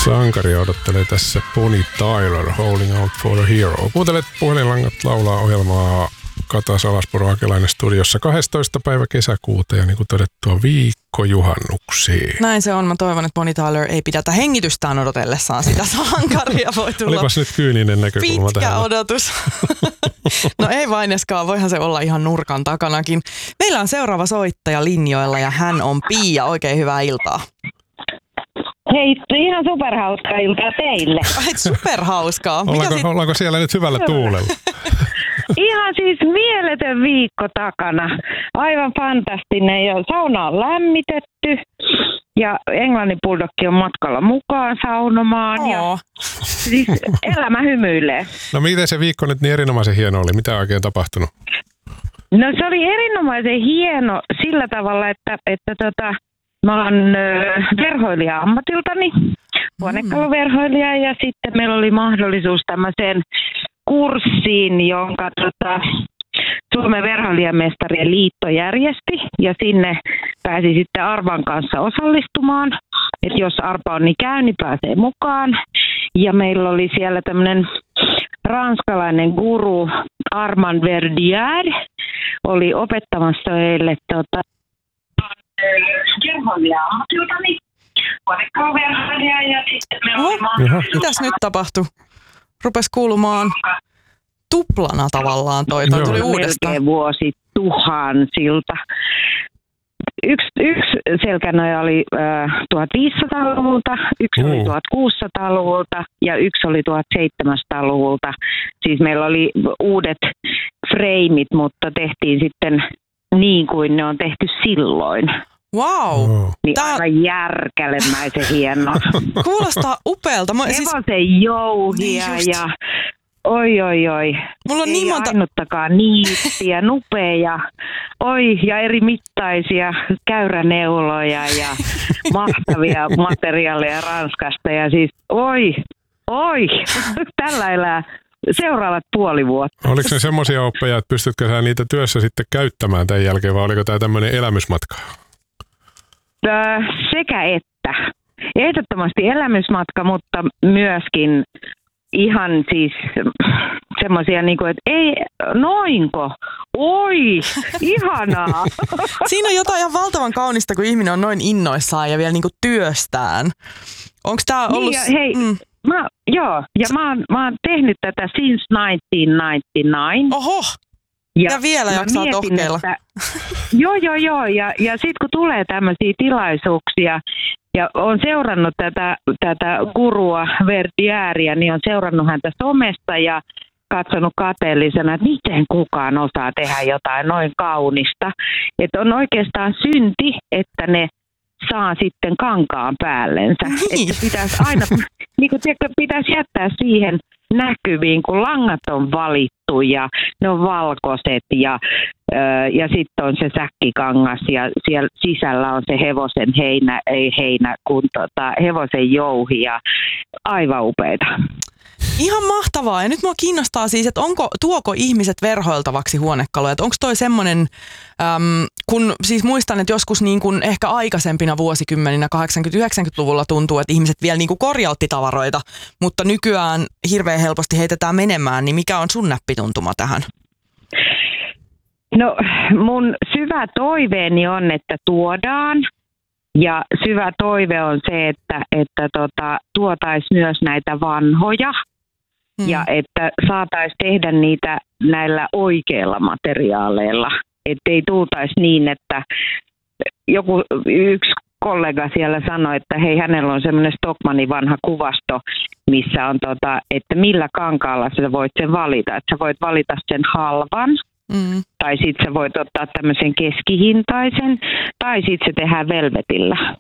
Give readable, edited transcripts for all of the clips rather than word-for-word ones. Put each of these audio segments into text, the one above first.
Sankari odottelee tässä Bonnie Tyler, Holding Out for a Hero. Kuuntelet Puhelinlangat laulaa ohjelmaa Kata Salaspuro Akelainen studiossa 12. päivä kesäkuuta ja niin kuin todettua viikko juhannuksiin. Näin se on. Mä toivon, että Bonnie Tyler ei pidätä hengitystään odotellessaan sitä sankaria. Voi tulla olipas nyt kyyninen näkökulma pitkä tähän. odotus. No ei vaineskaan, voihan se olla ihan nurkan takanakin. Meillä on seuraava soittaja linjoilla ja hän on Pia. Oikein hyvää iltaa. Hei, ihan superhauskaa iltaa teille. Ai, superhauskaa. Ollaanko siellä nyt hyvällä tuulella? Ihan siis mieletön viikko takana. Aivan fantastinen. Ja sauna on lämmitetty. Ja Englannin bulldogki on matkalla mukaan saunomaan. Ja siis elämä hymyilee. No miten se viikko nyt niin erinomaisen hieno oli? Mitä on oikein tapahtunut? No se oli erinomaisen hieno sillä tavalla, että mä oon verhoilija ammatiltani, huonekaluverhoilija, ja sitten meillä oli mahdollisuus tämmöiseen kurssiin, jonka Suomen verhoilijamestarien liitto järjesti, ja sinne pääsi sitten Arvan kanssa osallistumaan. Että jos Arpa on niin käy, niin pääsee mukaan. Ja meillä oli siellä tämmöinen ranskalainen guru Armand Verdier, oli opettamassa meille verhoilija ammatiltani, huonekaluverhoilija, ja sitten meillä oli mahdollisuus. Mitäs nyt tapahtui? Rupes kuulumaan tuplana tavallaan toi tuli uudestaan. Melkein vuosi tuhansilta. Yksi selkänoja oli 1500-luvulta, yksi oli 1600-luvulta ja yksi oli 1700-luvulta. Siis meillä oli uudet freimit, mutta tehtiin sitten niin kuin ne on tehty silloin. Wow. Niin aivan järkälemäisen hienoa. Kuulostaa upealta. Hevosen jouhia niin ja oi. Mulla on ei niin monta ainuttakaan niittiä, nupeja, ja eri mittaisia käyräneuloja ja mahtavia materiaaleja Ranskasta. Ja siis tällä elää seuraavat puoli vuotta. Oliko ne semmoisia oppeja, että pystytkö sä niitä työssä sitten käyttämään tämän jälkeen, vai oliko tämä tämmöinen elämysmatka? Sekä että. Ehdottomasti elämysmatka, mutta myöskin ihan siis semmoisia, niin kuin, että ei, noinko? Oi, ihanaa. Siinä on jotain ihan valtavan kaunista, kun ihminen on noin innoissaan ja vielä niin kuin työstään. Onko tämä ollut... Niin, hei, mä oon tehnyt tätä since 1999. Oho! Ja vielä jaksaa tohkeilla. Joo. Ja sitten kun tulee tämmöisiä tilaisuuksia, ja olen seurannut tätä gurua Verdieria, niin on seurannut häntä somesta ja katsonut kateellisena, että miten kukaan osaa tehdä jotain noin kaunista. Että on oikeastaan synti, että ne saa sitten kankaan päällensä. Niin. Että pitäisi aina, niin kuin tiedätkö, pitäisi jättää siihen näkyviin, kun langat on valittu ja ne on valkoiset ja sitten on se säkkikangas ja siellä sisällä on se hevosen hevosen jouhi ja aivan upeita. Ihan mahtavaa. Ja nyt mua kiinnostaa siis, että tuoko ihmiset verhoiltavaksi huonekaluja? Onko toi semmoinen, kun siis muistan, että joskus niin kuin ehkä aikaisempina vuosikymmeninä 80-90-luvulla tuntuu, että ihmiset vielä niin kuin korjautti tavaroita, mutta nykyään hirveän helposti heitetään menemään, niin mikä on sun näppituntuma tähän? No mun syvä toiveeni on, että tuodaan. Ja syvä toive on se, että tuotaisiin myös näitä vanhoja ja että saataisiin tehdä niitä näillä oikeilla materiaaleilla. Että ei tultaisi niin, että yksi kollega siellä sanoi, että hei, hänellä on semmoinen Stockmannin vanha kuvasto, missä on, että millä kankaalla sä voit sen valita. Että sä voit valita sen halvan. Tai sitten sä voit ottaa tämmöisen keskihintaisen, tai sitten se tehdään velvetillä.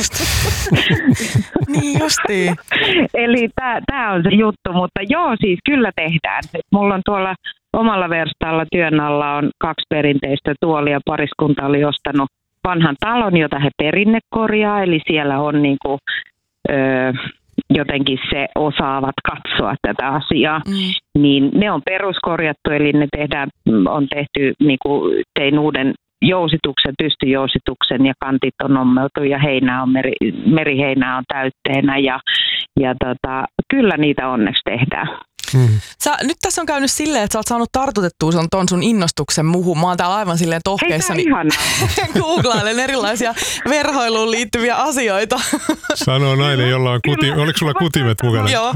Niin justiin. Eli tää on se juttu, mutta joo, siis kyllä tehdään. Mulla on tuolla omalla verstaalla työn alla on 2 perinteistä tuolia. Pariskunta oli ostanut vanhan talon, jota he perinnekorjaa, eli siellä on niinku... jotenkin se osaavat katsoa tätä asiaa, niin ne on peruskorjattu, eli ne on tehty, niin kuin tein uuden jousituksen, pystyjousituksen ja kantit on ommeltu ja heinää on meriheinää on täytteenä Ja kyllä niitä onneksi tehdään. Nyt tässä on käynyt silleen, että sä oot saanut tartutettua ton sun innostuksen muuhun. Mä oon täällä aivan silleen tohkeissani. Googlailen erilaisia verhoiluun liittyviä asioita. Sanoo nainen, jolla on oliko sulla kutimet mukana? Joo.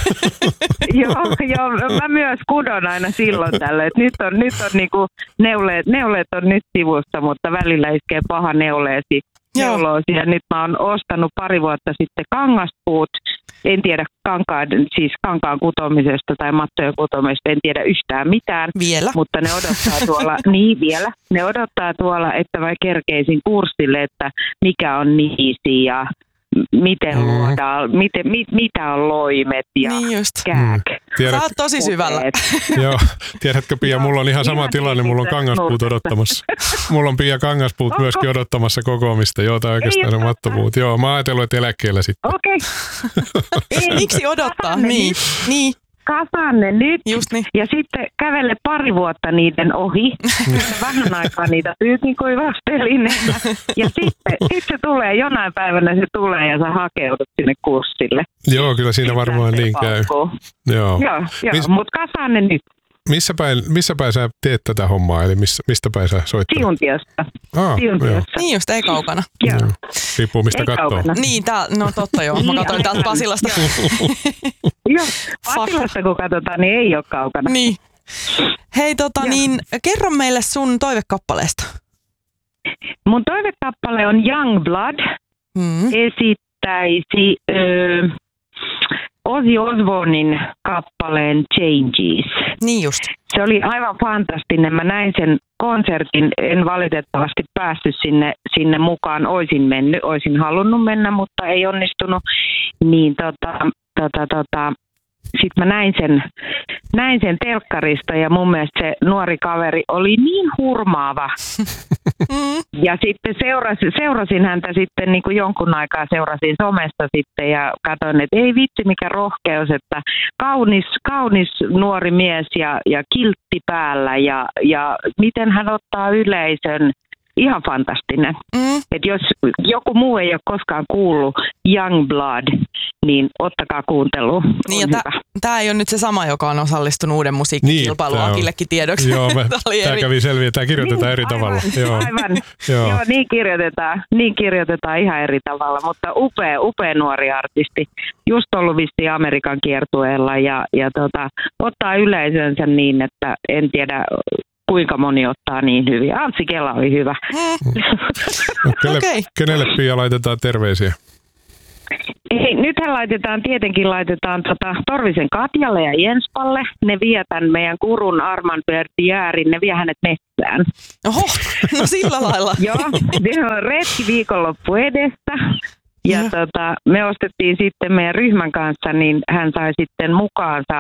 Joo, mä myös kudon aina silloin tällöin. Nyt on niinku neuleet on nyt sivussa, mutta välillä iskee paha neuloosi. Ja nyt mä oon ostanut pari vuotta sitten kangaspuut. En tiedä kankaan kutomisesta tai mattojen kutomisesta, en tiedä yhtään mitään. Vielä. Mutta ne odottaa tuolla, vielä. Ne odottaa tuolla, että mä kerkeisin kurssille, että mikä on niisi ja miten luodaan, mitä on loimet ja kääk. Sä oot tosi syvällä. Joo, tiedätkö Pia, mulla on ihan sama tilanne, mulla on kangaspuut odottamassa. Mulla on Pia kangaspuut myöskin odottamassa kokoamista, tai oikeastaan ne mattopuut. Joo, mä oon ajatellut, että eläkkeellä sitten. Okei. Miksi odottaa? Niin. Kasaan ne nyt Just niin. Ja sitten kävele pari vuotta niiden ohi. Vähän aikaa niitä pyykinkuivastelin. Ja sitten se tulee, jonain päivänä se tulee ja sä hakeudut sinne kurssille. Joo, kyllä siinä varmaan niin käy. Joo, mutta kasaan ne nyt. Missä päin sä teet tätä hommaa, eli mistä päin sä soittaa? Siuntiosta. Niin just, ei kaukana. Joo. Riippuu mistä katsoo. Niin, no totta joo, mä katsoin täältä Pasilasta. Joo, Pasilasta kun katsotaan, niin ei ole kaukana. Niin. Hei, niin kerro meille sun toivekappaleesta. Mun toivekappale on Youngblood. Esittäisi Ozzy Osbournen kappaleen Changes. Niin just. Se oli aivan fantastinen. Mä näin sen konsertin. En valitettavasti päässyt sinne mukaan. Oisin halunnut mennä, mutta ei onnistunut. Niin sitten mä näin sen telkkarista ja mun mielestä se nuori kaveri oli niin hurmaava. Ja sitten seurasin häntä sitten niin kuin jonkun aikaa seurasin somesta sitten ja katsoin, että ei vitsi mikä rohkeus, että kaunis nuori mies ja kiltti päällä ja miten hän ottaa yleisön. Ihan fantastinen. Et jos joku muu ei ole koskaan kuullut Youngblood, niin ottakaa kuunteluun. Niin, tämä ei ole nyt se sama, joka on osallistunut uuden musiikkikilpailuun Akillekin tiedoksi. Joo, tämä kävi selviä. Tämä kirjoitetaan eri tavalla. Aivan. Joo, niin kirjoitetaan ihan eri tavalla, mutta upea nuori artisti. Just ollut vissiin Amerikan kiertueella ja ottaa yleisönsä niin, että en tiedä kuinka moni ottaa niin hyvin. Anssi Kela oli hyvä. Kenelle Pia laitetaan terveisiä? Nythän laitetaan Torvisen Katjalle ja Jenspalle. Ne vie tämän meidän kurun Armand Bertierin, ne vie hänet metsään. Oho, no sillä lailla. Joo, se on retki viikonloppu edestä. Ja me ostettiin sitten meidän ryhmän kanssa, niin hän sai sitten mukaansa